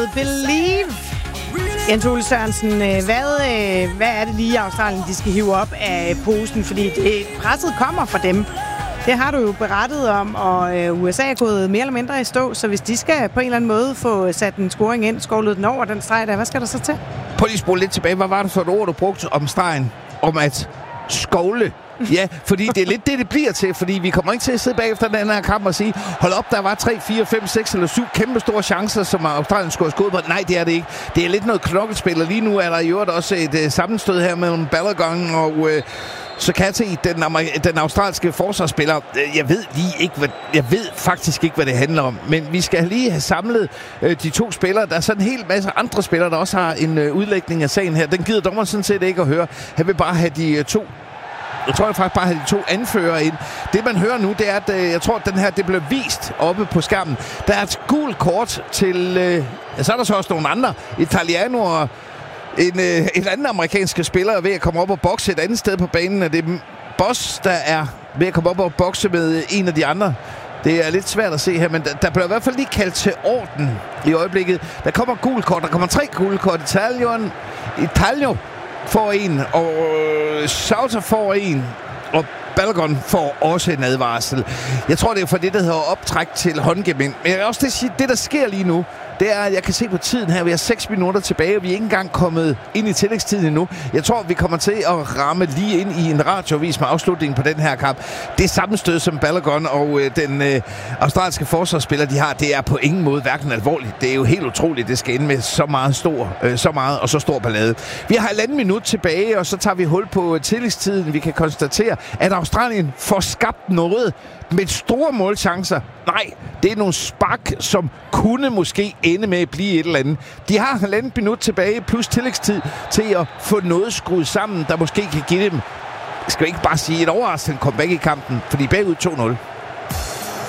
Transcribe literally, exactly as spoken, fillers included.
Believe. Jens Ole Sørensen, hvad, hvad er det lige i Australien, de skal hive op af posen? Fordi det, presset kommer fra dem. Det har du jo berettet om, og U S A er gået mere eller mindre i stå, så hvis de skal på en eller anden måde få sat en scoring ind, skovlet den over den streg der, hvad skal der så til? Prøv lige at spole lidt tilbage. Hvad var det for et ord, du brugte om stregen? Om at skovle? Ja, fordi det er lidt det, det bliver til, fordi vi kommer ikke til at sidde bagefter den her kamp og sige, hold op, der var tre, fire, fem, seks eller syv kæmpe store chancer, som Australien skulle have skåret på. Nej, det er det ikke. Det er lidt noget knoklespil, og lige nu er der jo også et uh, sammenstød her mellem Balogun og uh, Sakati, den, den australske forsvarsspiller. Jeg ved lige ikke, hvad, jeg ved faktisk ikke, hvad det handler om, men vi skal lige have samlet uh, de to spillere. Der er sådan en hel masse andre spillere, der også har en uh, udlægning af sagen her. Den gider dommeren sådan set ikke at høre. Han vil bare have de uh, to Jeg tror jeg faktisk bare, at de to anfører ind. Det, man hører nu, det er, at jeg tror, at den her, det blev vist oppe på skærmen. Der er et gult kort til... Øh, ja, så er der så også nogle andre. Italiano og en, øh, en anden amerikanske spiller er ved at komme op og bokse et andet sted på banen. Det er Boss, der er ved at komme op og bokse med en af de andre. Det er lidt svært at se her, men der, der bliver i hvert fald lige kaldt til orden i øjeblikket. Der kommer gult kort. Der kommer tre gule kort. Italian, Italio får en, og Sauter får en, og Balogun får også en advarsel. Jeg tror, det er for det, der hedder optræk til håndgemænd. Men jeg vil også sige, det der sker lige nu, det er, at jeg kan se på tiden her, vi har seks minutter tilbage, og vi er ikke engang kommet ind i tillægstiden endnu. Jeg tror, vi kommer til at ramme lige ind i en radiovis med afslutningen på den her kamp. Det sammenstød, som Balogun og øh, den øh, australske forsvarsspiller, de har, det er på ingen måde hverken alvorligt. Det er jo helt utroligt, det skal ende med så meget stor, øh, så meget og så stor ballade. Vi har halvanden minut tilbage, og så tager vi hul på tillægstiden. Vi kan konstatere, at Australien får skabt noget med store målchancer. Nej, det er nogle spark, som kunne måske ende med at blive et eller andet. De har halvandet minut tilbage, plus tillægstid til at få noget skruet sammen, der måske kan give dem, skal vi ikke bare sige, et overraskende comeback i kampen, fordi bagud to nul.